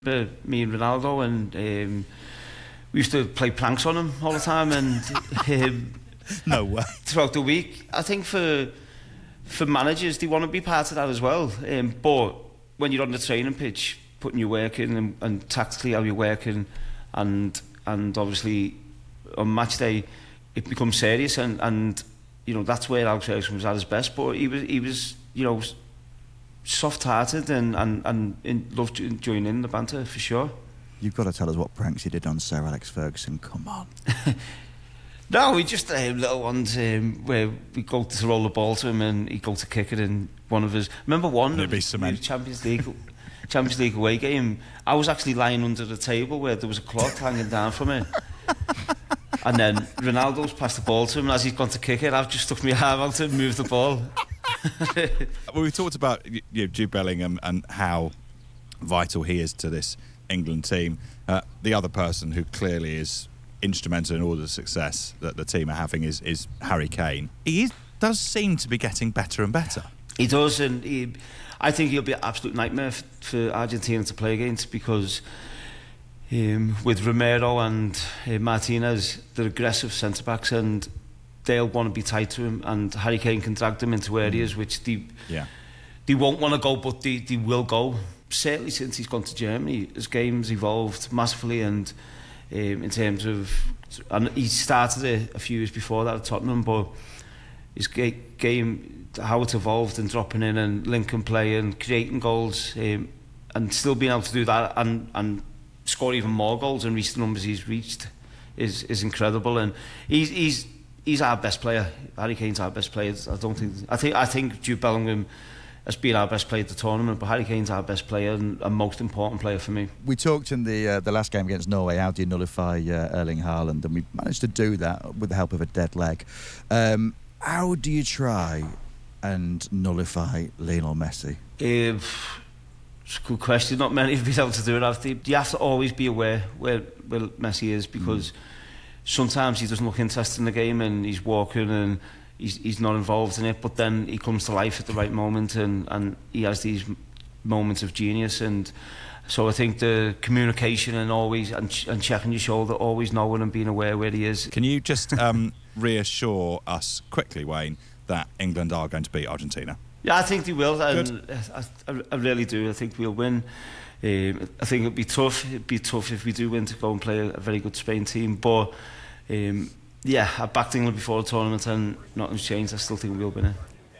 Me and Ronaldo, and we used to play pranks on him all the time, and no way. Throughout the week. I think for managers, they want to be part of that as well. But when you're on the training pitch, putting your work in and tactically how you're working, and obviously on match day, it becomes serious, and you know that's where Alex Ferguson was at his best. But he was you know, soft-hearted and loved joining the banter for sure. You've got to tell us what pranks you did on Sir Alex Ferguson. Come on. No, we just little ones where we go to roll the ball to him and he'd go to kick it, and one of his... Remember one of the Champions League away game, I was actually lying under the table where there was a cloth hanging down from it. And then Ronaldo's passed the ball to him, and as he's gone to kick it, I've just stuck my arm out and moved the ball. Well, we talked about Jude Bellingham and how vital he is to this England team. The other person who clearly is instrumental in all the success that the team are having is Harry Kane. Does seem to be getting better and better. He does, and I think he'll be an absolute nightmare for Argentina to play against, because with Romero and Martinez, they're aggressive centre-backs, and they'll want to be tight to him, and Harry Kane can drag them into areas which they won't want to go, but they will go. Certainly since he's gone to Germany, his game's evolved massively, and in terms of... And he started it a few years before that at Tottenham, but his game, how it's evolved, and dropping in and linking play and creating goals, and still being able to do that and score even more goals and reach the numbers he's reached is incredible. And he's our best player. Harry Kane's our best player. I think Jude Bellingham has been our best player at the tournament, but Harry Kane's our best player and most important player for me. We talked in the last game against Norway, how do you nullify Erling Haaland, and we managed to do that with the help of a dead leg. How do you try and nullify Lionel Messi? It's a good question. Not many have been able to do it. You have to always be aware where Messi is, because sometimes he doesn't look interested in the game and he's walking and he's not involved in it, but then he comes to life at the right moment, and he has these moments of genius. And so I think the communication and always and checking your shoulder, always knowing and being aware where he is. Can you just reassure us quickly, Wayne, that England are going to beat Argentina? Yeah, I think they will, and I really do. I think we'll win. I think it'll be tough. It'd be tough if we do win to go and play a very good Spain team. But yeah, I backed England before the tournament, and nothing's changed. I still think we'll win it.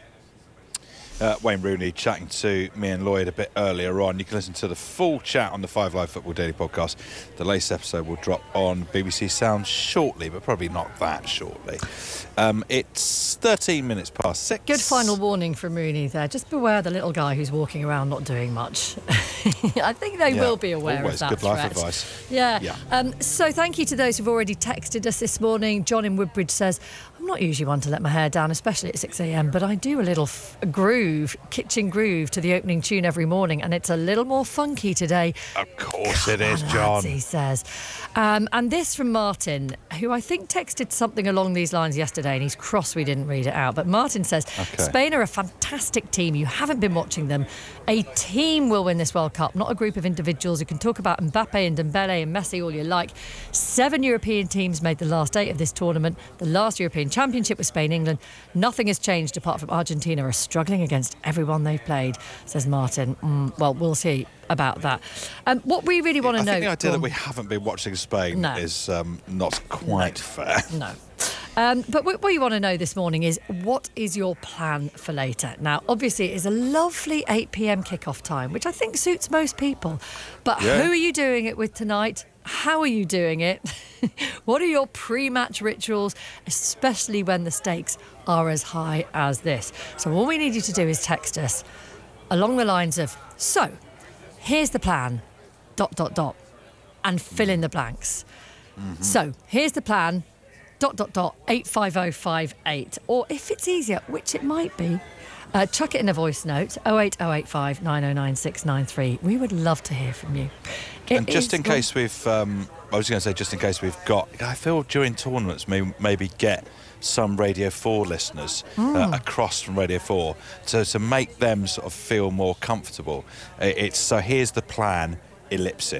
Wayne Rooney chatting to me and Lloyd a bit earlier on. You can listen to the full chat on the 5 Live Football Daily podcast. The latest episode will drop on BBC Sounds shortly, but probably not that shortly. It's 13 minutes past 6. Good final warning from Rooney there. Just beware the little guy who's walking around not doing much. I think they will be aware of that good threat. Life advice. Yeah. So thank you to those who've already texted us this morning. John in Woodbridge says, I'm not usually one to let my hair down, especially at 6 a.m, but I do a little kitchen groove to the opening tune every morning, and it's a little more funky today. Of course it is, John. He says. And this from Martin, who I think texted something along these lines yesterday, and he's cross we didn't read it out. But Martin says, Spain are a fantastic team. You haven't been watching them. A team will win this World Cup, not a group of individuals. You can talk about Mbappe and Dembele and Messi all you like. 7 European teams made the last 8 of this tournament. The last European Championship was Spain-England. Nothing has changed apart from Argentina are struggling against everyone they've played, says Martin. Well, we'll see about that. What we really want to know... I think the idea that we haven't been watching Spain is not quite fair. No. But what you want to know this morning is, what is your plan for later? Now, obviously, it is a lovely 8 p.m. kickoff time, which I think suits most people. But who are you doing it with tonight? How are you doing it? What are your pre-match rituals, especially when the stakes are as high as this? So all we need you to do is text us along the lines of, so, here's the plan, ... and fill in the blanks. So, here's the plan, ... 85058. Or if it's easier, which it might be, chuck it in a voice note, 08085 909 693. We would love to hear from you. And just in case we've... I was going to say, just in case we've got... I feel during tournaments, maybe get some Radio 4 listeners across from Radio 4 to make them sort of feel more comfortable. It's so here's the plan, ellipsis.